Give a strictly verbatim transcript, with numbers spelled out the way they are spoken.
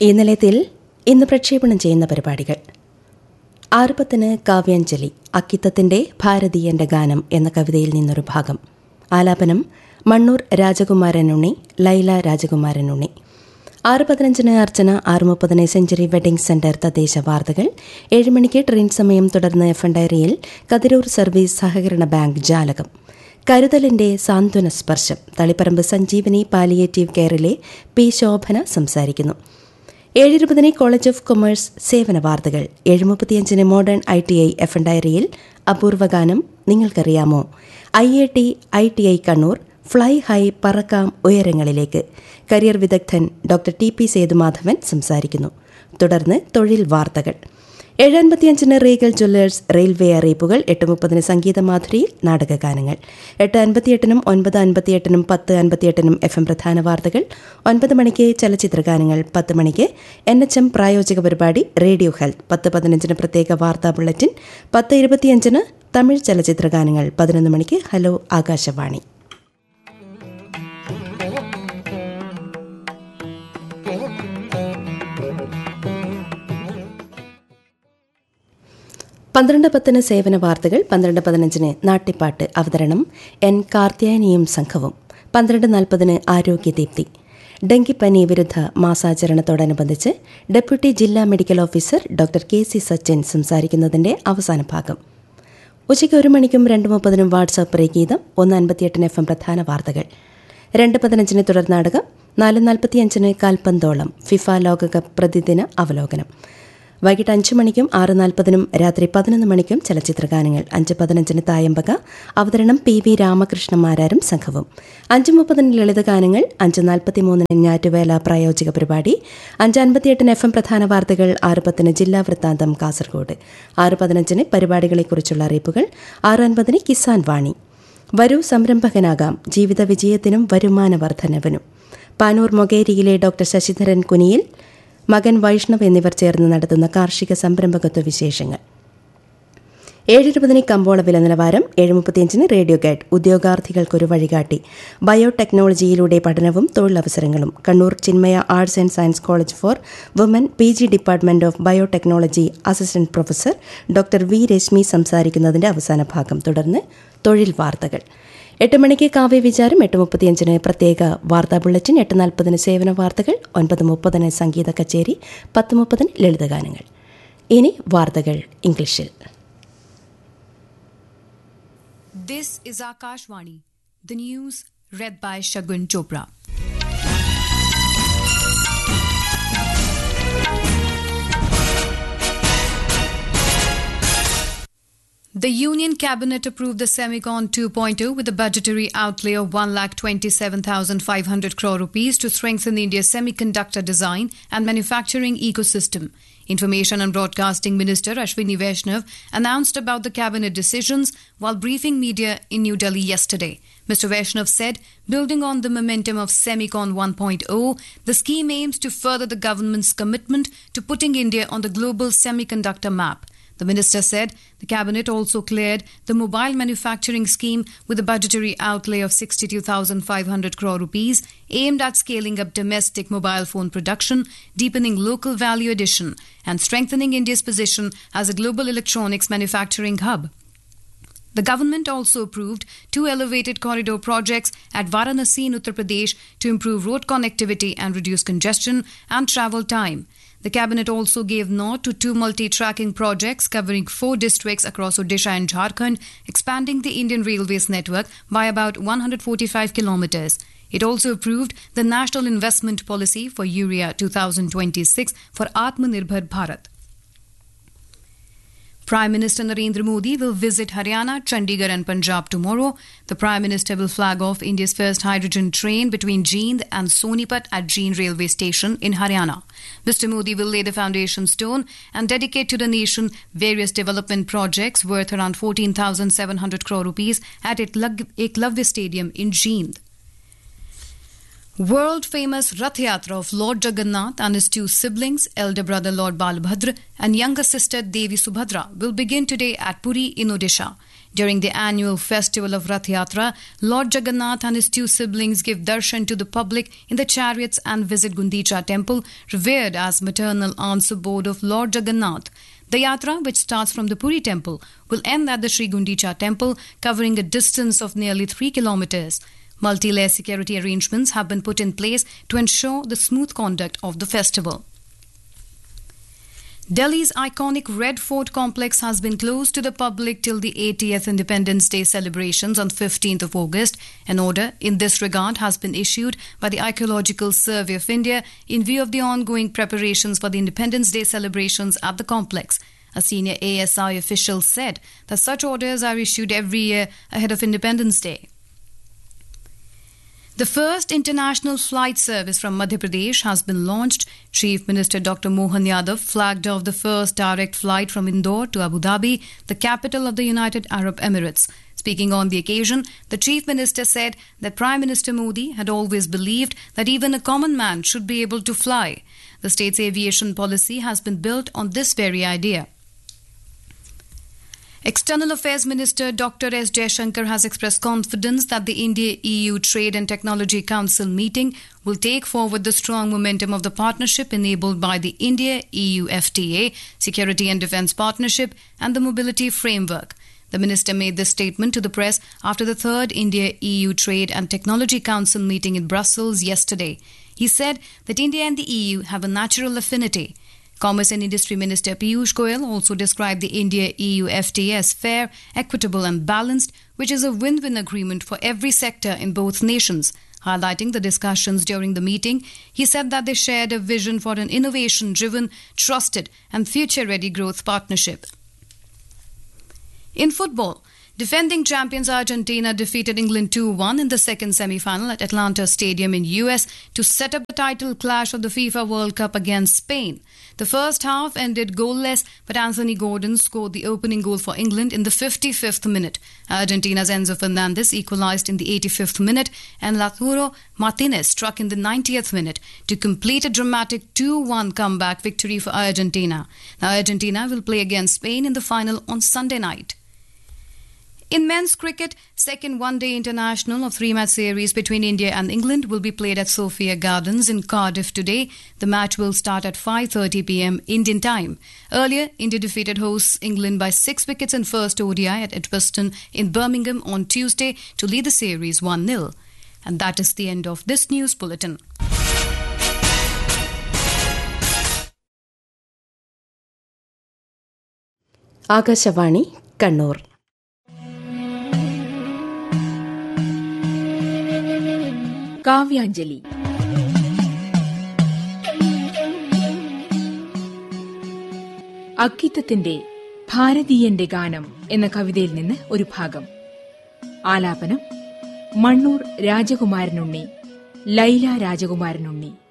ഈ നിലയത്തിൽ ഇന്ന് പ്രക്ഷേപണം ചെയ്യുന്ന പരിപാടികൾ: ആറ് പത്തിന് കാവ്യാഞ്ജലി, അക്കിത്തത്തിന്റെ ഭാരതീയന്റെ ഗാനം എന്ന കവിതയിൽ നിന്നൊരു ഭാഗം. ആലാപനം മണ്ണൂർ രാജകുമാരനുണ്ണി, ലൈല രാജകുമാരനുണ്ണി. ആറ് പതിനഞ്ചിന് അർച്ചന, ആറ് മുപ്പതിന് സെഞ്ചുറി വെഡിംഗ് സെന്റർ തദ്ദേശ വാർത്തകൾ. ഏഴ് മണിക്ക് ട്രെയിൻ സമയം. തുടർന്ന് എഫ് എൻ ഡയറിയിൽ കതിരൂർ സർവീസ് സഹകരണ ബാങ്ക് ജാലകം. കരുതലിന്റെ സാന്ത്വന സ്പർശം. തളിപ്പറമ്പ് സഞ്ജീവനി പാലിയേറ്റീവ് കെയറിലെ പി ശോഭന സംസാരിക്കുന്നു. ഏഴിരുപതിന് കോളേജ് ഓഫ് കൊമേഴ്സ് സേവന വാർത്തകൾ. ഏഴ് മുപ്പത്തിയഞ്ചിന് modern I T I F N ഡയറിയിൽ അപൂർവഗാനം. നിങ്ങൾക്കറിയാമോ? I I T I T I Kannur fly high പറക്കാം ഉയരങ്ങളിലേക്ക്. കരിയർ വിദഗ്ധൻ ഡോക്ടർ ടി പി സേതുമാധവൻ സംസാരിക്കുന്നു. തുടർന്ന് തൊഴിൽ വാർത്തകൾ. ഏഴ് അൻപത്തിയഞ്ചിന് റീഗൽ ജ്വല്ലേഴ്സ് റെയിൽവേ അറിയിപ്പുകൾ. എട്ട് മുപ്പതിന് സംഗീതമാധുരി നാടകഗാനങ്ങൾ. എട്ട് അൻപത്തിയെട്ടിനും ഒൻപത് അൻപത്തിയെട്ടിനും പത്ത് അൻപത്തിയെട്ടിനും എഫ് എം പ്രധാന വാർത്തകൾ. ഒൻപത് മണിക്ക് ചലച്ചിത്രഗാനങ്ങൾ. പത്ത് മണിക്ക് എൻ എച്ച് എം പ്രായോജിക പരിപാടി റേഡിയോ ഹെൽത്ത്. പത്ത് പതിനഞ്ചിന് പ്രത്യേക വാർത്താ ബുള്ളറ്റിൻ. പത്ത് ഇരുപത്തിയഞ്ചിന് തമിഴ് ചലച്ചിത്രഗാനങ്ങൾ. പതിനൊന്ന് മണിക്ക് ഹലോ ആകാശവാണി. പന്ത്രണ്ട് പത്തിന് സേവന വാർത്തകൾ. പന്ത്രണ്ട് പതിനഞ്ചിന് നാട്ടിപ്പാട്ട്. അവതരണം എൻ കാർത്യായനിയും സംഘവും. പന്ത്രണ്ട് നാൽപ്പതിന് ആരോഗ്യദീപ്തി. ഡെങ്കിപ്പനി വിരുദ്ധ മാസാചരണത്തോടനുബന്ധിച്ച് ഡെപ്യൂട്ടി ജില്ലാ medical officer doctor K C Sachin സംസാരിക്കുന്നതിന്റെ അവസാന ഭാഗം. ഉച്ചയ്ക്ക് ഒരു മണിക്കും രണ്ട് മുപ്പതിനും വാട്സാപ്പ് പ്രേഗീതം. ഒന്ന് അൻപത്തിയെട്ടിന് എഫ് എം പ്രധാന വാർത്തകൾ. രണ്ട് പതിനഞ്ചിന് തുടർ നാടകം. നാല് നാൽപ്പത്തിയഞ്ചിന് കാൽപന്തോളം ഫിഫ ലോകകപ്പ് പ്രതിദിന അവലോകനം. വൈകിട്ട് അഞ്ച് മണിക്കും ആറ് നാൽപ്പതിനും രാത്രി പതിനൊന്ന് മണിക്കും ചലച്ചിത്രഗാനങ്ങൾ. അഞ്ച് പതിനഞ്ചിന് തായമ്പക. അവതരണം പി വി രാമകൃഷ്ണമാരാരും സംഘവും. അഞ്ച് മുപ്പതിന് ലളിതഗാനങ്ങൾ. അഞ്ച് നാൽപ്പത്തിമൂന്നിന് ഞാറ്റുവേല പ്രായോജിക പരിപാടി. അഞ്ച് അൻപത്തിയെട്ടിന് എഫ് എം പ്രധാന വാർത്തകൾ. ആറ് പത്തിന് ജില്ലാ വൃത്താന്തം കാസർഗോഡ്. ആറ് പതിനഞ്ചിന് പരിപാടികളെക്കുറിച്ചുള്ള അറിയിപ്പുകൾ. ആറ് അൻപതിന് കിസാൻ വാണി. വരൂ സംരംഭകനാകാം, ജീവിത വിജയത്തിനും വരുമാന വർധനവിനും. പാനൂർ മൊകേരിയിലെ ഡോക്ടർ ശശിധരൻ കുനിയിൽ, മകൻ വൈഷ്ണവ് എന്നിവർ ചേർന്ന് നടത്തുന്ന കാർഷിക സംരംഭകത്വ വിശേഷങ്ങൾ. ഏഴിരുപതിന് കമ്പോള വില നിലവാരം. ഏഴ് മുപ്പത്തിയഞ്ചിന് റേഡിയോ ഗൈഡ്, ഉദ്യോഗാർത്ഥികൾക്കൊരു വഴികാട്ടി. ബയോടെക്നോളജിയിലൂടെ പഠനവും തൊഴിലവസരങ്ങളും. Kannur Chinmaya arts and science college four woman P G department of biotechnology assistant professor doctor V Rashmi സംസാരിക്കുന്നതിന്റെ അവസാന ഭാഗം. തുടർന്ന് തൊഴിൽ വാർത്തകൾ. എട്ട് മണിക്ക് കാവ്യവിചാരം. എട്ട് മുപ്പത്തിയഞ്ചിന് പ്രത്യേക വാർത്താ ബുള്ളറ്റിൻ. എട്ട് നാൽപ്പതിന് സേവന വാർത്തകൾ. ഒൻപത് മുപ്പതിന് സംഗീത കച്ചേരി. പത്ത് മുപ്പതിന് ലളിതഗാനങ്ങൾ. ഇനി വാർത്തകൾ ഇംഗ്ലീഷിൽ. This is Akashvani. The news read by Shagun Chopra. The Union Cabinet approved the Semicon two point oh with a budgetary outlay of one lakh twenty-seven thousand five hundred crore rupees to strengthen India's semiconductor design and manufacturing ecosystem. Information and Broadcasting Minister Ashwini Vaishnav announced about the cabinet decisions while briefing media in New Delhi yesterday. Mister Vaishnav said, building on the momentum of Semicon one point oh, the scheme aims to further the government's commitment to putting India on the global semiconductor map. The minister said the cabinet also cleared the mobile manufacturing scheme with a budgetary outlay of sixty-two thousand five hundred crore rupees aimed at scaling up domestic mobile phone production, deepening local value addition and strengthening India's position as a global electronics manufacturing hub. The government also approved two elevated corridor projects at Varanasi in Uttar Pradesh to improve road connectivity and reduce congestion and travel time. The cabinet also gave nod to two multi-tracking projects covering four districts across Odisha and Jharkhand, expanding the Indian Railways network by about one hundred forty-five kilometers. It also approved the National Investment Policy for Urea twenty twenty-six for Atmanirbhar Bharat. Prime Minister Narendra Modi will visit Haryana, Chandigarh and Punjab tomorrow. The Prime Minister will flag off India's first hydrogen train between Jind and Sonipat at Jind railway station in Haryana. Mister Modi will lay the foundation stone and dedicate to the nation various development projects worth around fourteen thousand seven hundred crore rupees at Eklavya Stadium in Jind. World-famous Rath Yatra of Lord Jagannath and his two siblings, elder brother Lord Balabhadra and younger sister Devi Subhadra, will begin today at Puri in Odisha. During the annual festival of Rath Yatra, Lord Jagannath and his two siblings give darshan to the public in the chariots and visit Gundicha temple, revered as maternal aunts aboard of Lord Jagannath. The yatra, which starts from the Puri temple, will end at the Sri Gundicha temple, covering a distance of nearly three kilometers. Multi-layer security arrangements have been put in place to ensure the smooth conduct of the festival. Delhi's iconic Red Fort complex has been closed to the public till the eightieth Independence Day celebrations on fifteenth of August. An order in this regard has been issued by the Archaeological Survey of India in view of the ongoing preparations for the Independence Day celebrations at the complex. A senior A S I official said that such orders are issued every year ahead of Independence Day. The first international flight service from Madhya Pradesh has been launched. Chief Minister Doctor Mohan Yadav flagged off the first direct flight from Indore to Abu Dhabi, the capital of the United Arab Emirates. Speaking on the occasion, the Chief Minister said that Prime Minister Modi had always believed that even a common man should be able to fly. The state's aviation policy has been built on this very idea. External Affairs Minister Doctor S Jaishankar has expressed confidence that the India-E U Trade and Technology Council meeting will take forward the strong momentum of the partnership enabled by the India-E U F T A, Security and Defence Partnership and the Mobility Framework. The minister made this statement to the press after the third India-E U Trade and Technology Council meeting in Brussels yesterday. He said that India and the E U have a natural affinity. Commerce and Industry Minister Piyush Goyal also described the India-E U F T A as fair, equitable and balanced, which is a win-win agreement for every sector in both nations. Highlighting the discussions during the meeting, he said that they shared a vision for an innovation-driven, trusted and future-ready growth partnership. In football, defending champions Argentina defeated England two one in the second semi-final at Atlanta Stadium in U S to set up the title clash of the FIFA World Cup against Spain. The first half ended goalless, but Anthony Gordon scored the opening goal for England in the fifty-fifth minute. Argentina's Enzo Fernandez equalized in the eighty-fifth minute, and Lautaro Martinez struck in the ninetieth minute to complete a dramatic two one comeback victory for Argentina. Now Argentina will play against Spain in the final on Sunday night. In men's cricket, second one-day international of three-match series between India and England will be played at Sophia Gardens in Cardiff today. The match will start at five thirty p.m. Indian time. Earlier, India defeated hosts England by six wickets in first O D I at Edgbaston in Birmingham on Tuesday to lead the series one nil. And that is the end of this news bulletin. Akashvani Kannur. Kavyanjali. അക്കിത്തത്തിന്റെ ഭാരതീയന്റെ ഗാനം എന്ന കവിതയിൽ നിന്ന് ഒരു ഭാഗം. ആലാപനം മണ്ണൂർ രാജകുമാരനുണ്ണി, ലൈല രാജകുമാരനുണ്ണി.